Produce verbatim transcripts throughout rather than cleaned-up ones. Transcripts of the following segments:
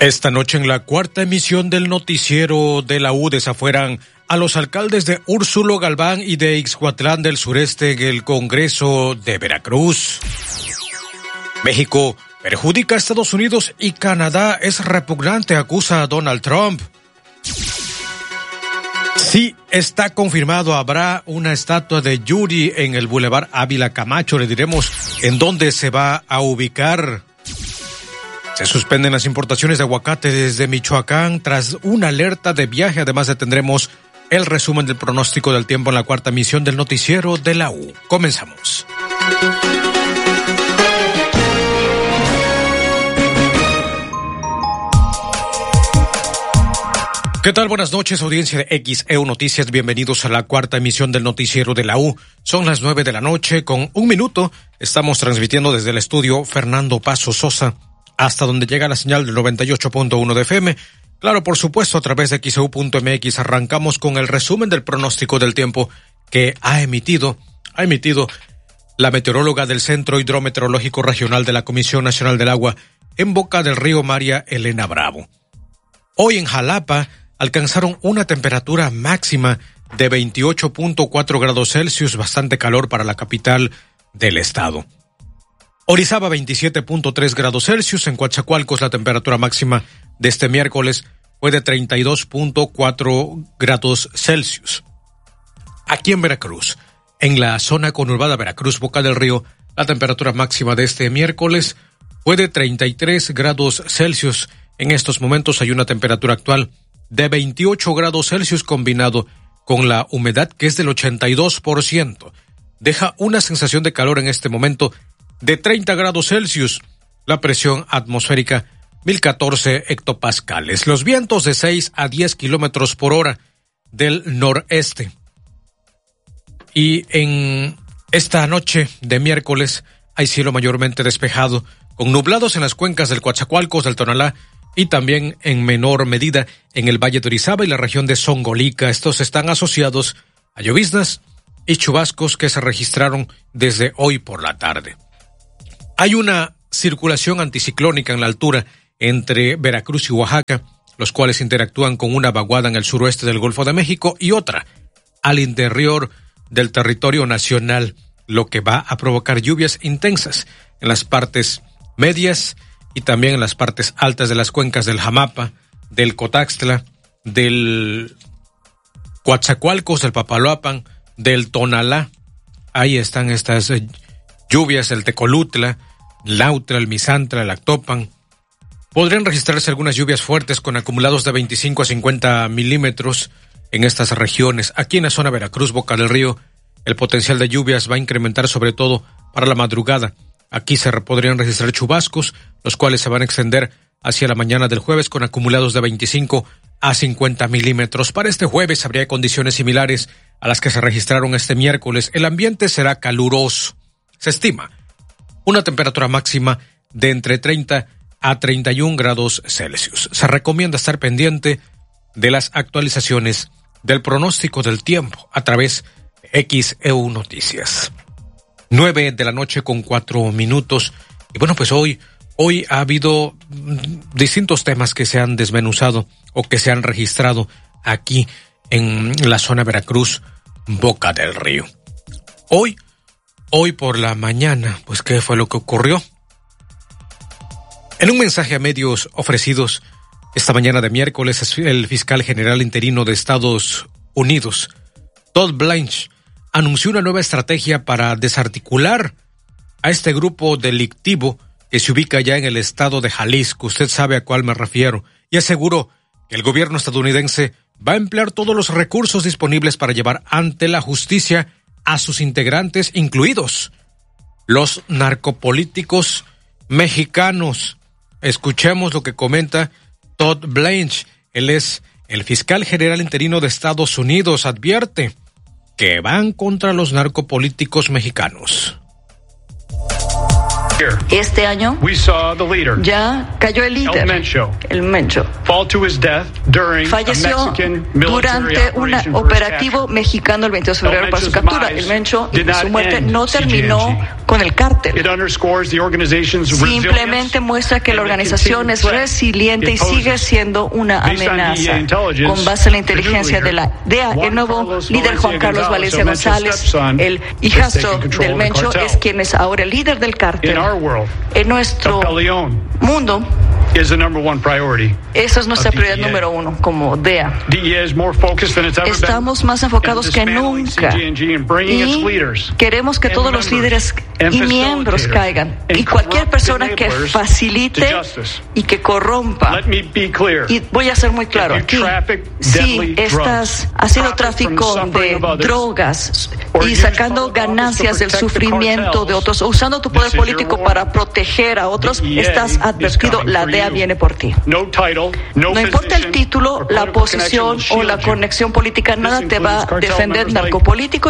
Esta noche en la cuarta emisión del noticiero de la U desafueran a los alcaldes de Úrsulo Galván y de Ixhuatlán del Sureste en el Congreso de Veracruz. México perjudica a Estados Unidos y Canadá es repugnante, acusa a Donald Trump. Sí, está confirmado, habrá una estatua de Yuri en el Boulevard Ávila Camacho. Le diremos en dónde se va a ubicar. Se suspenden las importaciones de aguacate desde Michoacán tras una alerta de viaje. Además, tendremos el resumen del pronóstico del tiempo en la cuarta emisión del noticiero de la U. Comenzamos. ¿Qué tal? Buenas noches, audiencia de X E U Noticias. Bienvenidos a la cuarta emisión del noticiero de la U. Son las nueve de la noche con un minuto. Estamos transmitiendo desde el estudio Fernando Paso Sosa, hasta donde llega la señal del noventa y ocho punto uno de F M. Claro, por supuesto, a través de X E U punto M X arrancamos con el resumen del pronóstico del tiempo que ha emitido, ha emitido la meteoróloga del Centro Hidrometeorológico Regional de la Comisión Nacional del Agua en boca del río María Elena Bravo. Hoy en Jalapa alcanzaron una temperatura máxima de veintiocho punto cuatro grados Celsius, bastante calor para la capital del estado. Orizaba veintisiete punto tres grados Celsius. En Coatzacoalcos la temperatura máxima de este miércoles fue de treinta y dos punto cuatro grados Celsius. Aquí en Veracruz, en la zona conurbada Veracruz, Boca del Río, la temperatura máxima de este miércoles fue de treinta y tres grados Celsius. En estos momentos hay una temperatura actual de veintiocho grados Celsius combinado con la humedad que es del ochenta y dos por ciento. Deja una sensación de calor en este momento de treinta grados Celsius, la presión atmosférica mil catorce hectopascales, los vientos de seis a diez kilómetros por hora del noreste. Y en esta noche de miércoles hay cielo mayormente despejado, con nublados en las cuencas del Coatzacoalcos, del Tonalá y también en menor medida en el Valle de Orizaba y la región de Zongolica. Estos están asociados a lloviznas y chubascos que se registraron desde hoy por la tarde. Hay una circulación anticiclónica en la altura entre Veracruz y Oaxaca, los cuales interactúan con una vaguada en el suroeste del Golfo de México y otra al interior del territorio nacional, lo que va a provocar lluvias intensas en las partes medias y también en las partes altas de las cuencas del Jamapa, del Cotaxtla, del Coatzacoalcos, del Papaloapan, del Tonalá. Ahí están estas lluvias, el Tecolutla, Lautla, el Misantla, el Actopan. Podrían registrarse algunas lluvias fuertes con acumulados de veinticinco a cincuenta milímetros en estas regiones. Aquí en la zona Veracruz, Boca del Río, el potencial de lluvias va a incrementar sobre todo para la madrugada. Aquí se podrían registrar chubascos, los cuales se van a extender hacia la mañana del jueves con acumulados de veinticinco a cincuenta milímetros. Para este jueves habría condiciones similares a las que se registraron este miércoles. El ambiente será caluroso. Se estima una temperatura máxima de entre treinta a treinta y un grados Celsius. Se recomienda estar pendiente de las actualizaciones del pronóstico del tiempo a través de X E U Noticias. Nueve de la noche con cuatro minutos. Y bueno, pues hoy, hoy ha habido distintos temas que se han desmenuzado o que se han registrado aquí en la zona Veracruz, Boca del Río. Hoy, hoy por la mañana, pues ¿qué fue lo que ocurrió? En un mensaje a medios ofrecidos esta mañana de miércoles, el fiscal general interino de Estados Unidos, Todd Blanche, anunció una nueva estrategia para desarticular a este grupo delictivo que se ubica ya en el estado de Jalisco. Usted sabe a cuál me refiero. Y aseguró que el gobierno estadounidense va a emplear todos los recursos disponibles para llevar ante la justicia a sus integrantes, incluidos los narcopolíticos mexicanos. Escuchemos lo que comenta Todd Blanche. Él es el fiscal general interino de Estados Unidos. Advierte que van contra los narcopolíticos mexicanos. Este año we saw the leader, ya cayó el líder, El Mencho, el Mencho, fall to his death falleció durante un operativo mexicano el veintidós de febrero para su captura. El Mencho y su muerte no terminó con el cártel. Simplemente muestra que la organización es resiliente y sigue siendo una amenaza. Con base en la inteligencia de la D E A, el nuevo líder Juan Carlos Valencia González, el hijastro del Mencho, es quien es ahora el líder del cártel. En nuestro mundo, esa es nuestra prioridad número uno como D E A. Estamos más enfocados que nunca y queremos que todos los líderes y miembros caigan, y cualquier persona que facilite y que corrompa. Y voy a ser muy claro aquí, si estás haciendo tráfico de drogas y sacando ganancias del sufrimiento de otros, usando tu poder político para proteger a otros, estás advertido. La D E A viene por ti. No importa el título, la posición o la conexión política, nada te va a defender narcopolítico.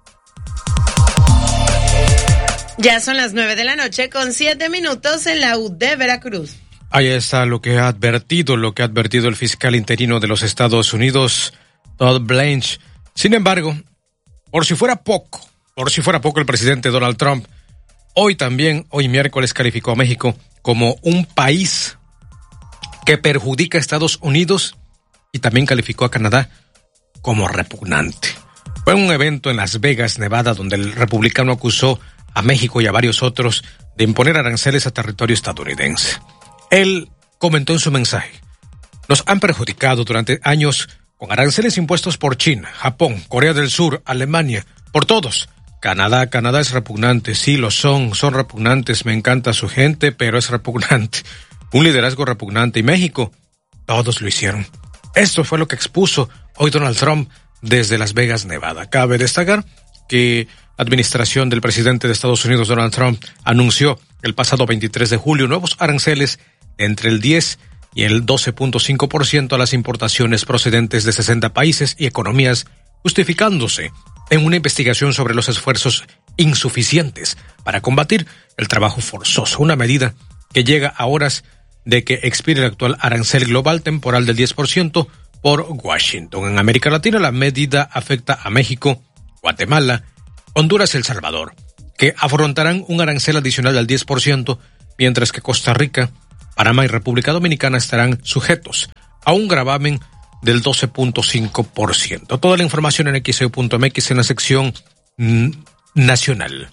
Ya son las nueve de la noche con siete minutos en la U de Veracruz. Ahí está lo que ha advertido, lo que ha advertido el fiscal interino de los Estados Unidos, Todd Blanche. Sin embargo, por si fuera poco, por si fuera poco, el presidente Donald Trump hoy también, hoy miércoles, calificó a México como un país que perjudica a Estados Unidos y también calificó a Canadá como repugnante. Fue un evento en Las Vegas, Nevada, donde el republicano acusó a México y a varios otros de imponer aranceles a territorio estadounidense. Él comentó en su mensaje: nos han perjudicado durante años con aranceles impuestos por China, Japón, Corea del Sur, Alemania, por todos. Canadá, Canadá es repugnante, sí lo son, son repugnantes, me encanta su gente, pero es repugnante. Un liderazgo repugnante. Y México, todos lo hicieron. Esto fue lo que expuso hoy Donald Trump desde Las Vegas, Nevada. Cabe destacar que la administración del presidente de Estados Unidos, Donald Trump, anunció el pasado veintitrés de julio nuevos aranceles entre el diez y el doce punto cinco por ciento a las importaciones procedentes de sesenta países y economías, justificándose en una investigación sobre los esfuerzos insuficientes para combatir el trabajo forzoso, una medida que llega a horas de que expire el actual arancel global temporal del diez por ciento por Washington. En América Latina, la medida afecta a México, Guatemala, Honduras y El Salvador, que afrontarán un arancel adicional del diez por ciento, mientras que Costa Rica, Panamá y República Dominicana estarán sujetos a un gravamen del doce punto cinco por ciento. Toda la información en equis e u punto eme equis en la sección mm, nacional.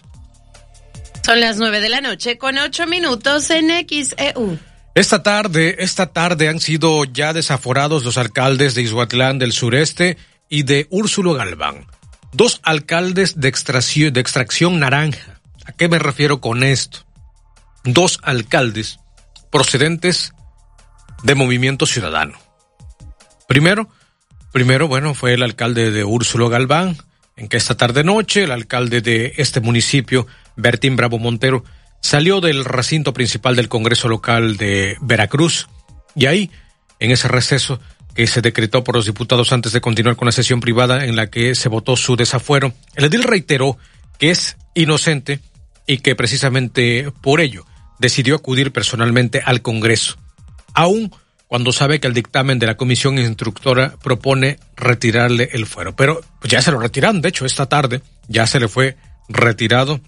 Son las nueve de la noche con ocho minutos en X E U. Esta tarde, esta tarde han sido ya desaforados los alcaldes de Ixhuatlán del Sureste y de Úrsulo Galván. Dos alcaldes de extracción, de extracción naranja. ¿A qué me refiero con esto? Dos alcaldes procedentes de Movimiento Ciudadano. Primero, primero, bueno, fue el alcalde de Úrsulo Galván, en que esta tarde-noche el alcalde de este municipio, Bertín Bravo Montero, salió del recinto principal del Congreso Local de Veracruz y ahí, en ese receso que se decretó por los diputados antes de continuar con la sesión privada en la que se votó su desafuero, el edil reiteró que es inocente y que precisamente por ello decidió acudir personalmente al Congreso, aún cuando sabe que el dictamen de la comisión instructora propone retirarle el fuero. Pero pues ya se lo retiraron, de hecho, esta tarde ya se le fue retirado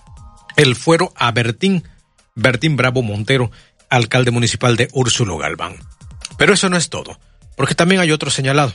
el fuero a Bertín, Bertín Bravo Montero, alcalde municipal de Úrsulo Galván. Pero eso no es todo, porque también hay otro señalado.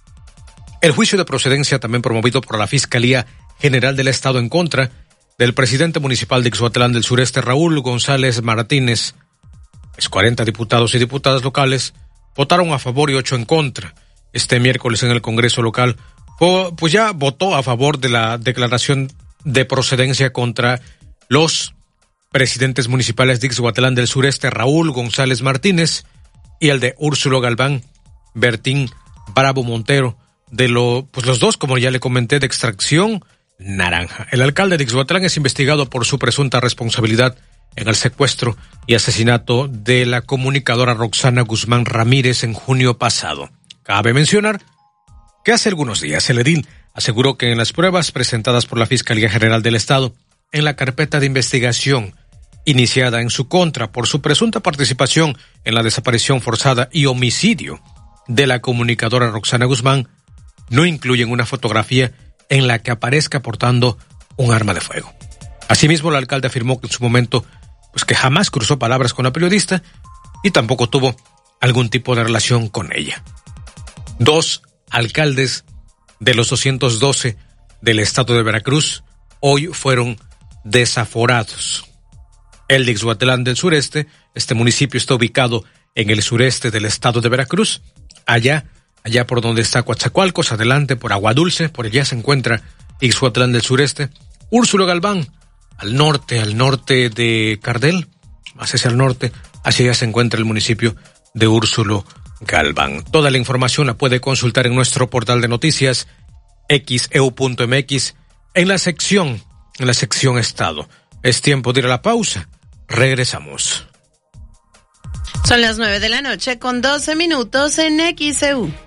El juicio de procedencia, también promovido por la Fiscalía General del Estado en contra del presidente municipal de Ixhuatlán del Sureste, Raúl González Martínez. Pues cuarenta diputados y diputadas locales votaron a favor y ocho en contra. Este miércoles en el Congreso local, pues ya votó a favor de la declaración de procedencia contra los presidentes municipales de Ixhuatlán del Sureste, Raúl González Martínez, y el de Úrsulo Galván, Bertín Bravo Montero, de lo, pues los dos, como ya le comenté, de extracción naranja. El alcalde de Ixhuatlán es investigado por su presunta responsabilidad en el secuestro y asesinato de la comunicadora Roxana Guzmán Ramírez en junio pasado. Cabe mencionar que hace algunos días el edil aseguró que en las pruebas presentadas por la Fiscalía General del Estado en la carpeta de investigación iniciada en su contra por su presunta participación en la desaparición forzada y homicidio de la comunicadora Roxana Guzmán no incluyen una fotografía en la que aparezca portando un arma de fuego. Asimismo, el alcalde afirmó que en su momento, pues que jamás cruzó palabras con la periodista y tampoco tuvo algún tipo de relación con ella. Dos alcaldes de los doscientos doce del estado de Veracruz hoy fueron desaforados. El de Ixhuatlán del Sureste, este municipio está ubicado en el sureste del estado de Veracruz, allá, allá por donde está Coatzacoalcos, adelante por Agua Dulce, por allá se encuentra Ixhuatlán del Sureste. Úrsulo Galván, al norte, al norte de Cardel, más hacia el norte, hacia allá se encuentra el municipio de Úrsulo Galván. Toda la información la puede consultar en nuestro portal de noticias equis e u punto eme equis en la sección, en la sección Estado. Es tiempo de ir a la pausa. Regresamos. Son las nueve de la noche con doce minutos en X E U.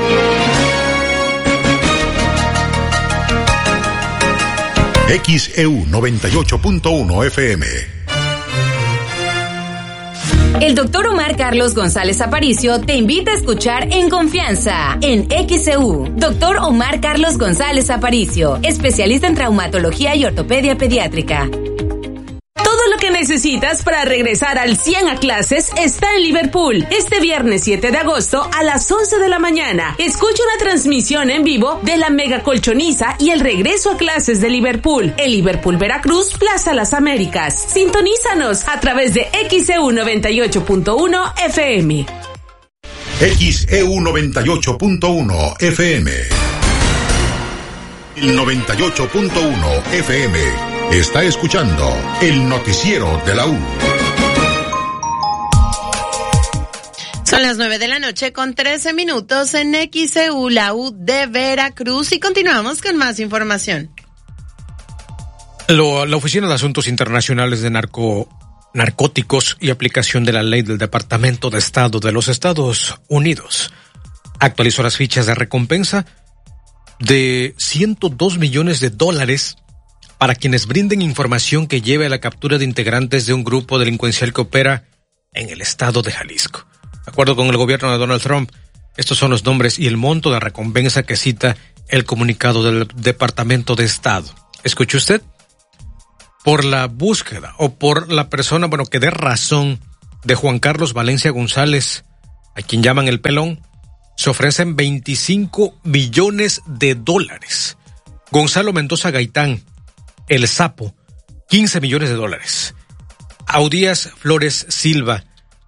X E U noventa y ocho punto uno F M. El doctor Omar Carlos González Aparicio te invita a escuchar En Confianza, en X E U. Doctor Omar Carlos González Aparicio, especialista en traumatología y ortopedia pediátrica. Todo lo que necesitas para regresar al cien a clases está en Liverpool. Este viernes siete de agosto a las once de la mañana. Escucha una transmisión en vivo de la Mega Colchoniza y el regreso a clases de Liverpool. En Liverpool, Veracruz, Plaza Las Américas. Sintonízanos a través de X E U noventa y ocho punto uno F M. X E U noventa y ocho punto uno F M. El noventa y ocho punto uno F M. Está escuchando el noticiero de la U. Son las nueve de la noche con trece minutos en X E U, la U de Veracruz, y continuamos con más información. Lo, la Oficina de Asuntos Internacionales de Narco, Narcóticos y Aplicación de la Ley del Departamento de Estado de los Estados Unidos actualizó las fichas de recompensa de ciento dos millones de dólares para quienes brinden información que lleve a la captura de integrantes de un grupo delincuencial que opera en el estado de Jalisco. De acuerdo con el gobierno de Donald Trump, estos son los nombres y el monto de recompensa que cita el comunicado del Departamento de Estado. ¿Escuchó usted? Por la búsqueda o por la persona, bueno, que dé razón de Juan Carlos Valencia González, a quien llaman el Pelón, se ofrecen veinticinco millones de dólares. Gonzalo Mendoza Gaitán, el Sapo, quince millones de dólares. Audías Flores Silva,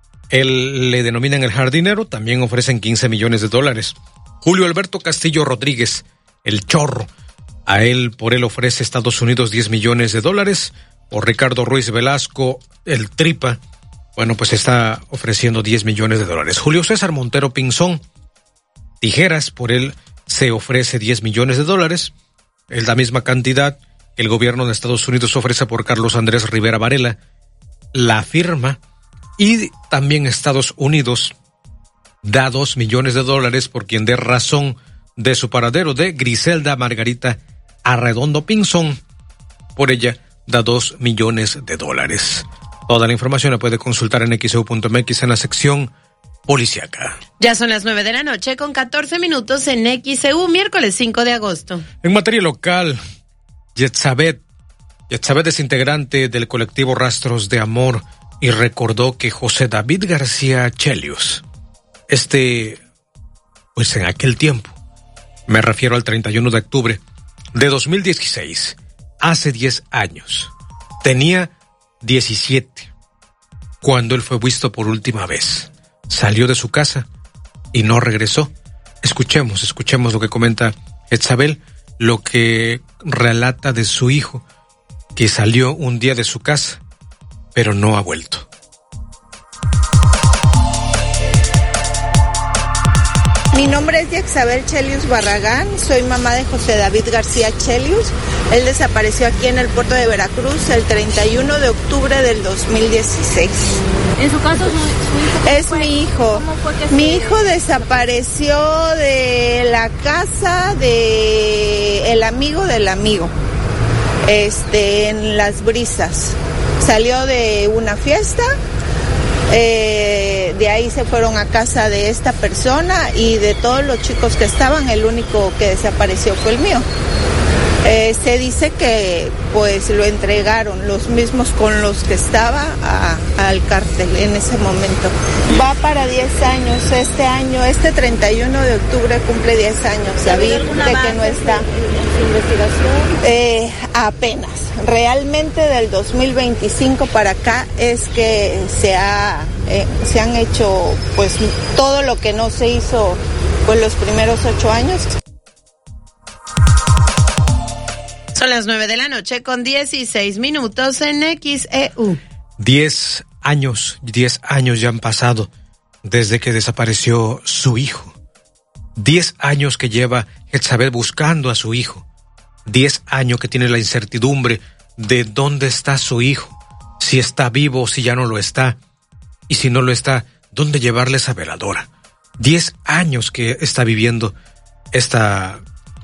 él le denominan el jardinero, también ofrecen quince millones de dólares. Julio Alberto Castillo Rodríguez, el Chorro, a él, por él ofrece Estados Unidos diez millones de dólares. O Ricardo Ruiz Velasco, el Tripa, bueno, pues está ofreciendo diez millones de dólares. Julio César Montero Pinzón, Tijeras, por él se ofrece diez millones de dólares. Es la misma cantidad que el gobierno de Estados Unidos ofrece por Carlos Andrés Rivera Varela, la firma, y también Estados Unidos da dos millones de dólares por quien dé razón de su paradero de Griselda Margarita Arredondo Pinzón. Por ella da dos millones de dólares. Toda la información la puede consultar en equis e u punto eme equis en la sección policíaca. Ya son las nueve de la noche con catorce minutos en X E U, miércoles cinco de agosto. En materia local, Yetzabet, Yetzabet es integrante del colectivo Rastros de Amor y recordó que José David García Chelios, este, pues en aquel tiempo, me refiero al treinta y uno de octubre de dos mil dieciséis, hace diez años, tenía diecisiete, cuando él fue visto por última vez. Salió de su casa y no regresó. Escuchemos, escuchemos lo que comenta Yetzabel, lo que relata de su hijo, que salió un día de su casa, pero no ha vuelto. Mi nombre es Yetzabel Chelios Barragán, soy mamá de José David García Chelios. Él desapareció aquí en el puerto de Veracruz el treinta y uno de octubre del dos mil dieciséis. ¿En su caso su, su hijo? Es fue? mi hijo. ¿Cómo fue que Mi se... hijo desapareció de la casa de el amigo del amigo, este, en Las Brisas. Salió de una fiesta, eh, de ahí se fueron a casa de esta persona y de todos los chicos que estaban, el único que desapareció fue el mío. Eh, se dice que pues lo entregaron los mismos con los que estaba a, al cártel en ese momento. Va para diez años este año, este treinta y uno de octubre cumple diez años, David, de que no está. ¿Su investigación? Eh, apenas, realmente del dos mil veinticinco para acá es que se ha, eh, se han hecho pues todo lo que no se hizo pues los primeros ocho años. Son las nueve de la noche con dieciséis minutos en X E U. Diez años, diez años ya han pasado desde que desapareció su hijo. Diez años que lleva Jezabel buscando a su hijo. Diez años que tiene la incertidumbre de dónde está su hijo, si está vivo o si ya no lo está. Y si no lo está, ¿dónde llevarle esa veladora? Diez años que está viviendo esta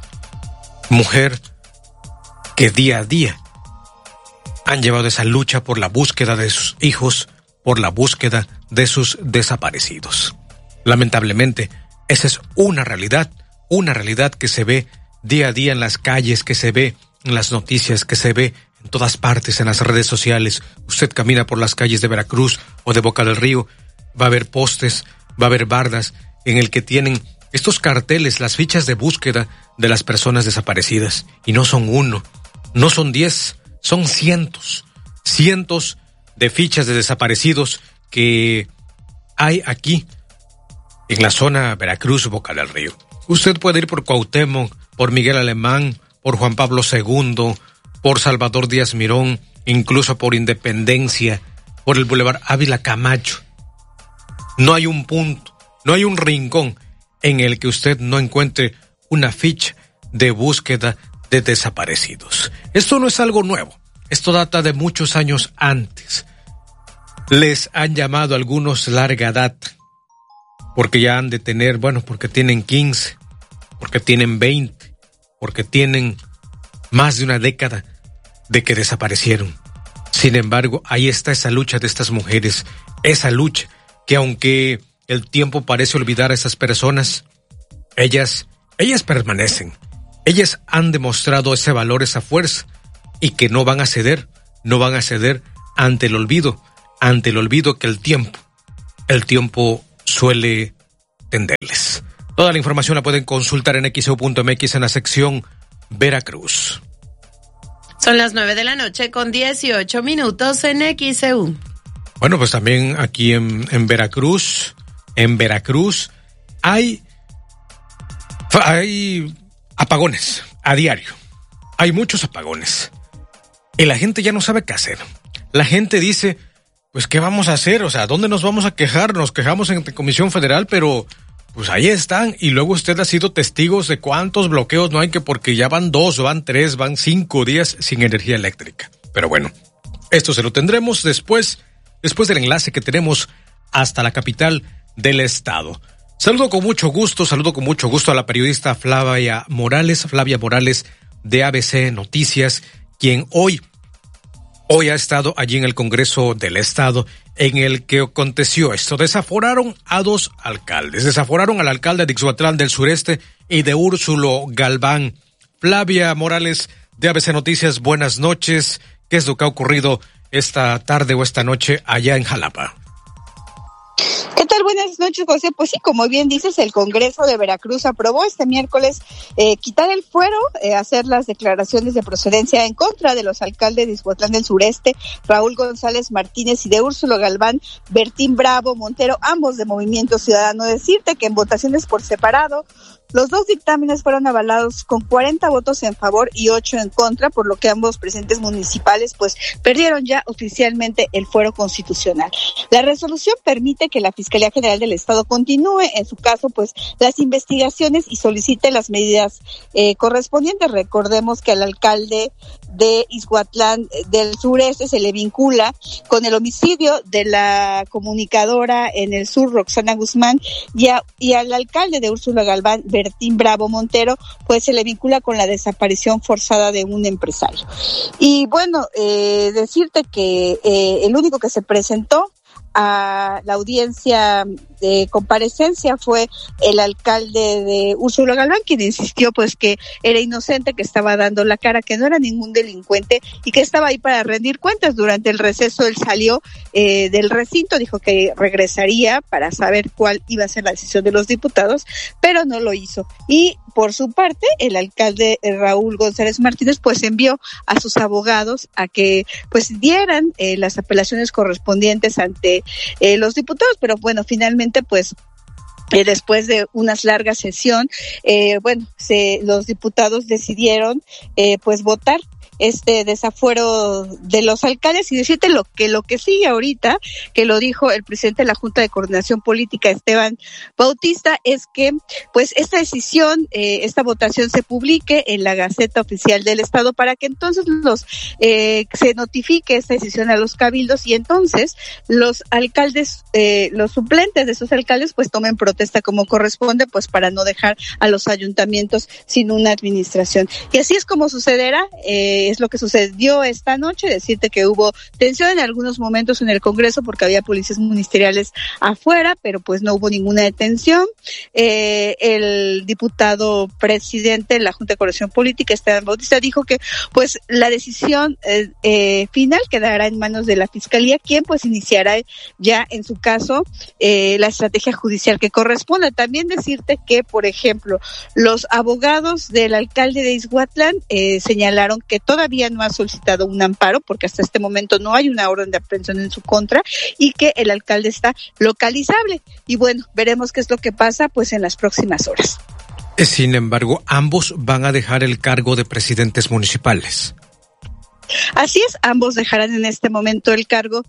mujer que día a día han llevado esa lucha por la búsqueda de sus hijos, por la búsqueda de sus desaparecidos. Lamentablemente, esa es una realidad, una realidad que se ve día a día en las calles, que se ve en las noticias, que se ve en todas partes, en las redes sociales. Usted camina por las calles de Veracruz o de Boca del Río, va a haber postes, va a haber bardas en el que tienen estos carteles, las fichas de búsqueda de las personas desaparecidas. Y no son uno, no son diez, son cientos, cientos de fichas de desaparecidos que hay aquí en la zona Veracruz, Boca del Río. Usted puede ir por Cuauhtémoc, por Miguel Alemán, por Juan Pablo segundo, por Salvador Díaz Mirón, incluso por Independencia, por el Boulevard Ávila Camacho. No hay un punto, no hay un rincón en el que usted no encuentre una ficha de búsqueda de desaparecidos. Esto no es algo nuevo, esto data de muchos años antes. Les han llamado algunos larga data, porque ya han de tener, bueno, porque tienen quince, porque tienen veinte, porque tienen más de una década de que desaparecieron. Sin embargo, ahí está esa lucha de estas mujeres, esa lucha que aunque el tiempo parece olvidar a esas personas, ellas, ellas permanecen. Ellas han demostrado ese valor, esa fuerza, y que no van a ceder, no van a ceder ante el olvido, ante el olvido que el tiempo, el tiempo suele tenderles. Toda la información la pueden consultar en x e u punto m x en la sección Veracruz. Son las nueve de la noche con dieciocho minutos en X E U. Bueno, pues también aquí en, en Veracruz, en Veracruz hay, hay apagones a diario. Hay muchos apagones. Y la gente ya no sabe qué hacer. La gente dice, pues, ¿qué vamos a hacer? O sea, ¿dónde nos vamos a quejar? Nos quejamos en Comisión Federal, pero pues ahí están. Y luego usted ha sido testigos de cuántos bloqueos no hay, que porque ya van dos, van tres, van cinco días sin energía eléctrica. Pero bueno, esto se lo tendremos después, después del enlace que tenemos hasta la capital del estado. Saludo con mucho gusto, saludo con mucho gusto a la periodista Flavia Morales, Flavia Morales de A B C Noticias, quien hoy, hoy ha estado allí en el Congreso del Estado, en el que aconteció esto. Desaforaron a dos alcaldes, desaforaron al alcalde de Ixhuatlán del Sureste y de Úrsulo Galván. Flavia Morales de A B C Noticias, buenas noches. ¿Qué es lo que ha ocurrido esta tarde o esta noche allá en Jalapa? ¿Qué tal? Buenas noches, José. Pues sí, como bien dices, el Congreso de Veracruz aprobó este miércoles eh, quitar el fuero, eh, hacer las declaraciones de procedencia en contra de los alcaldes de Ixhuatlán del Sureste, Raúl González Martínez, y de Úrsulo Galván, Bertín Bravo Montero, ambos de Movimiento Ciudadano. Decirte que en votaciones por separado, los dos dictámenes fueron avalados con cuarenta votos en favor y ocho en contra, por lo que ambos presidentes municipales pues perdieron ya oficialmente el fuero constitucional. La resolución permite que la Fiscalía General del Estado continúe en su caso pues las investigaciones y solicite las medidas eh, correspondientes. Recordemos que al alcalde de Ixhuatlán del Sureste se le vincula con el homicidio de la comunicadora en el sur, Roxana Guzmán, y, a, y al alcalde de Úrsula Galván, Bertín Bravo Montero, pues se le vincula con la desaparición forzada de un empresario. Y bueno, eh, decirte que eh, el único que se presentó a la audiencia de comparecencia fue el alcalde de Úrsula Galván, quien insistió pues que era inocente, que estaba dando la cara, que no era ningún delincuente y que estaba ahí para rendir cuentas. Durante el receso él salió eh, del recinto, dijo que regresaría para saber cuál iba a ser la decisión de los diputados, pero no lo hizo. Y por su parte, el alcalde Raúl González Martínez pues envió a sus abogados a que pues dieran eh, las apelaciones correspondientes ante eh, los diputados, pero bueno, finalmente pues Eh, después de unas largas sesión, eh, bueno, se, los diputados decidieron eh, pues votar este desafuero de los alcaldes y decirte lo que lo que sigue ahorita, que lo dijo el presidente de la Junta de Coordinación Política, Esteban Bautista, es que pues esta decisión, eh, esta votación se publique en la Gaceta Oficial del Estado para que entonces los eh, se notifique esta decisión a los cabildos y entonces los alcaldes, eh, los suplentes de esos alcaldes pues tomen protesta como corresponde, pues para no dejar a los ayuntamientos sin una administración. Y así es como sucederá, eh, es lo que sucedió esta noche, decirte que hubo tensión en algunos momentos en el Congreso porque había policías ministeriales afuera, pero pues no hubo ninguna detención. Eh, el diputado presidente de la Junta de Coordinación Política, Esteban Bautista, dijo que pues la decisión eh, eh, final quedará en manos de la Fiscalía, quien pues iniciará ya en su caso eh, la estrategia judicial que corresponda. También decirte que, por ejemplo, los abogados del alcalde de Ixhuatlán eh, señalaron que todavía no ha solicitado un amparo porque hasta este momento no hay una orden de aprehensión en su contra y que el alcalde está localizable. Y bueno, veremos qué es lo que pasa pues en las próximas horas. Sin embargo, ambos van a dejar el cargo de presidentes municipales. Así es, ambos dejarán en este momento el cargo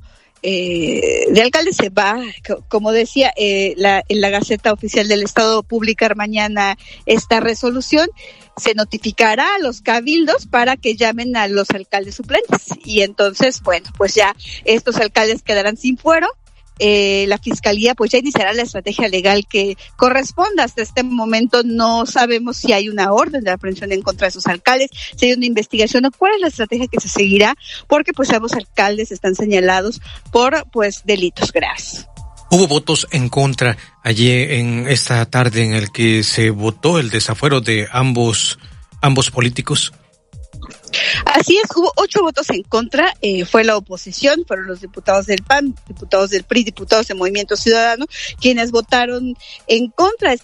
eh, de alcalde. Se va, como decía, eh, la, en la Gaceta Oficial del Estado publicar mañana esta resolución. Se notificará a los cabildos para que llamen a los alcaldes suplentes y entonces, bueno, pues ya estos alcaldes quedarán sin fuero. Eh, la Fiscalía pues ya iniciará la estrategia legal que corresponda. Hasta este momento no sabemos si hay una orden de aprehensión en contra de esos alcaldes, si hay una investigación o cuál es la estrategia que se seguirá, porque pues ambos alcaldes están señalados por pues delitos graves. Hubo votos en contra allí en esta tarde en el que se votó el desafuero de ambos ambos políticos. Así es, hubo ocho votos en contra, eh, fue la oposición, fueron los diputados del P A N, diputados del P R I, diputados del Movimiento Ciudadano, quienes votaron en contra.